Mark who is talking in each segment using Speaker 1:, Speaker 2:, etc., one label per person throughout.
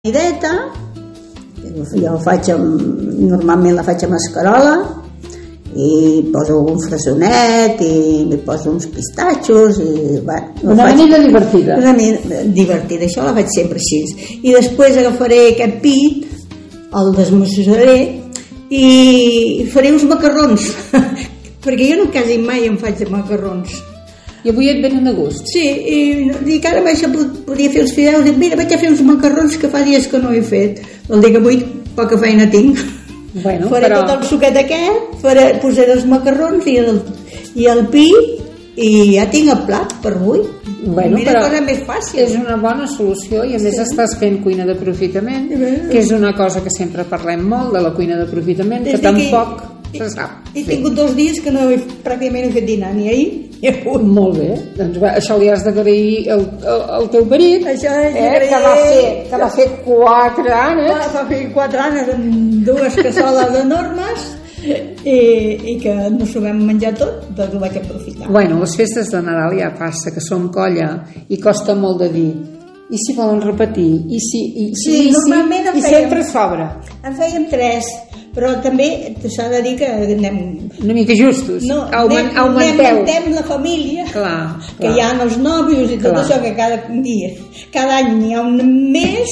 Speaker 1: Ideta, jo normalment la faig amb escarola i poso un fresonet i li poso uns pistatxos i,
Speaker 2: una manera divertida.
Speaker 1: Una manera divertida, això la faig sempre així. I després agafaré aquest pit, el desmesuraré i faré uns macarrons perquè jo no quasi mai em faig de macarrons.
Speaker 2: I avui et venen de gust.
Speaker 1: Sí, i que ara podia fer els fideus, dic, mira, vaig a fer uns macarrons que fa dies que no he fet. Vol dir que avui poca feina tinc.
Speaker 2: Bueno,
Speaker 1: faré tot el suquet aquest, posaré els macarrons i el pi i ja tinc el plat per avui.
Speaker 2: Bueno,
Speaker 1: mira, cosa més fàcil.
Speaker 2: És una bona solució i a més estàs fent cuina d'aprofitament, que és una cosa que sempre parlem molt, de la cuina d'aprofitament, que tampoc se sap.
Speaker 1: He tingut 2 dies que pràcticament no he fet dinar, ni ahir ni avui.
Speaker 2: Molt bé, doncs això li has d'agrair al teu marit, que va fer 4 ànecs.
Speaker 1: Va fer 4 ànecs amb 2 cassoles enormes i que no s'ho vam menjar tot, doncs ho vaig aprofitar.
Speaker 2: Bueno, les festes de Nadal ja passa, que som colla i costa molt de dir i si volen repetir i
Speaker 1: normalment
Speaker 2: sempre sobra.
Speaker 1: En fèiem 3, però també s'ha de dir que anem
Speaker 2: una mica justos,
Speaker 1: augmentem la família, que hi ha els nòvios i tot això, que cada any n'hi ha un més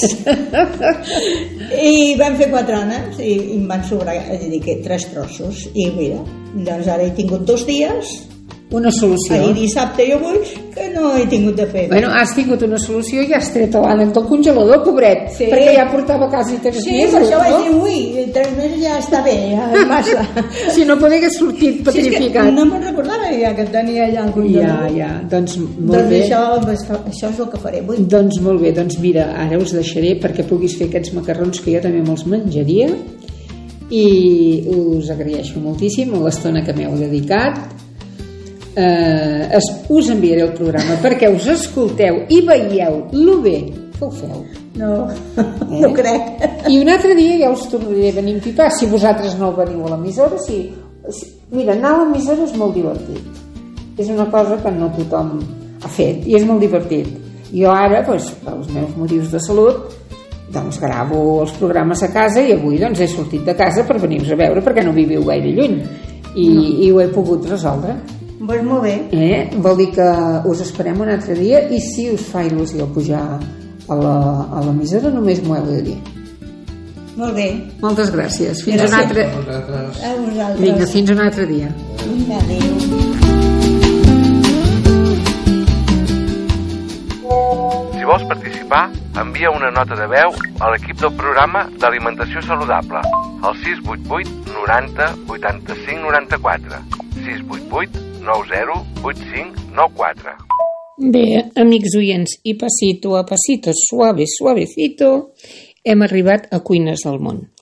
Speaker 1: i vam fer 4 ànecs i em van sobrar, és a dir, que 3 trossos i mira, doncs ara he tingut 2 dies,
Speaker 2: una solució.
Speaker 1: Ahir dissabte i avui que no he tingut de fer.
Speaker 2: Bueno, has tingut una solució i has tret l'ànec del congelador, pobret, perquè ja portava quasi 3 mesos.
Speaker 1: Sí, per això vaig dir, ui, 3 mesos ja està bé, ja és massa.
Speaker 2: Si no podia haver sortit petrificat.
Speaker 1: No me'n recordava ja que tenia allà el congelador.
Speaker 2: Ja, doncs molt bé.
Speaker 1: Això és el que faré avui.
Speaker 2: Doncs molt bé, doncs mira, ara us deixaré perquè puguis fer aquests macarrons que jo també me'ls menjaria i us agraeixo moltíssim l'estona que m'heu dedicat. Us enviaré el programa perquè us escolteu i veieu lo bé que ho feu.
Speaker 1: No ho crec.
Speaker 2: I un altre dia ja us tornaré a venir a empipar si vosaltres no veniu a l'emissora. Mira, anar a l'emissora és molt divertit, és una cosa que no tothom ha fet i és molt divertit. Jo ara, pels meus motius de salut, doncs gravo els programes a casa i avui doncs he sortit de casa per venir-vos a veure perquè no viviu gaire lluny i ho he pogut resoldre.
Speaker 1: Pues molt bé.
Speaker 2: Vol dir que us esperem un altre dia i si us fa il·lusió pujar a l'emissora només m'ho heu de dir.
Speaker 1: Molt bé.
Speaker 2: Moltes gràcies. Fins un altre...
Speaker 1: A vosaltres.
Speaker 2: Vinga, fins un altre dia.
Speaker 1: Adéu.
Speaker 3: Si vols participar, envia una nota de veu a l'equip del programa d'Alimentació Saludable al 688 90 85 94 688 90 85 94.
Speaker 2: Bé, amics oients, i pasito a pasito, suave, suavecito, hem arribat a Cuines del Món.